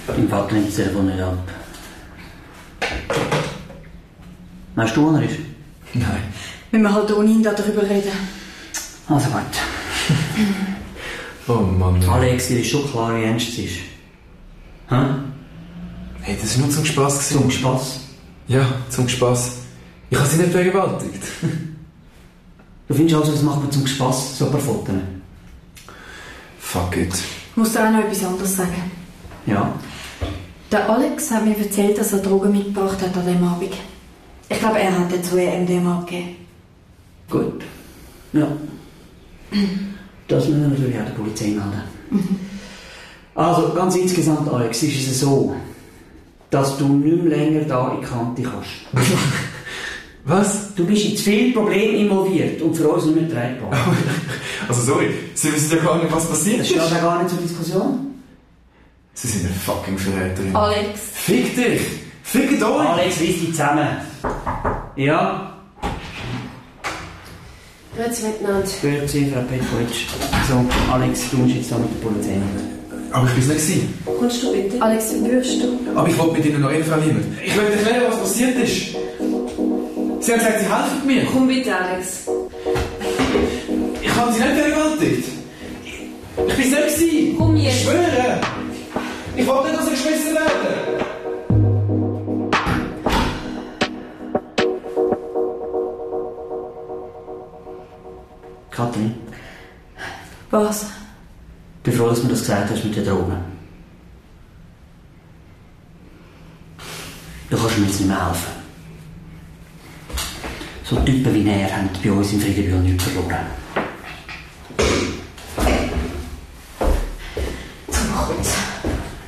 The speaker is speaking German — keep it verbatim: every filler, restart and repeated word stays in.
Dein Vater nimmt das Telefon nicht ab. Weißt du, wo er ist? Nein. Wenn wir halt ohne ihn darüber reden. Also gut. Oh Mann. Alex, dir ist schon klar, wie ernst es ist. Hä? Hey, das war nur zum Spass. Zum Spass? Ja, zum Spass. Ich habe sie nicht vergewaltigt. Du findest also, das macht man zum Spass, so ein paar Fotos? Fuck it. Ich muss dir auch noch etwas anderes sagen. Ja. Der Alex hat mir erzählt, dass er Drogen mitgebracht hat an diesem Abend. Ich glaube, er hat dazu M D M A gegeben. Gut. Ja. Das müssen wir natürlich auch der Polizei melden. Mhm. Also, ganz insgesamt, Alex, ist es so, dass du nicht mehr länger da in die Kante kannst. Was? Du bist in zu viele Probleme involviert und für uns nicht mehr tragbar. Also sorry, Sie wissen ja gar nicht, was passiert das ist. Das steht ja gar nicht zur Diskussion. Sie sind eine fucking Verräterin. Alex. Fick dich! Fick euch! Alex, reiss dich zusammen. Ja? Grüezi miteinander. Grüezi, Frau Petkovic. So, Alex, du musst jetzt da mit der Polizei. Aber ich bin es nicht. Kommst du bitte? Alex, würdest du? Aber ich wollte mit Ihnen noch reden, Frau Liebert. Ich will erklären, was passiert ist. Sie haben gesagt, Sie helfen mir. Komm bitte, Alex. Ich habe Sie nicht vergewaltigt. Ich bin es nicht. Komm jetzt. Ich schwöre. Ich wollte nicht, dass Sie geschmissen werden. Kathrin? Was? Ich bin froh, dass du mir das gesagt hast mit den Drogen. Du kannst mir jetzt nicht mehr helfen. So Typen wie er haben bei uns im Friedenbühl nichts verloren. Zum Kurz.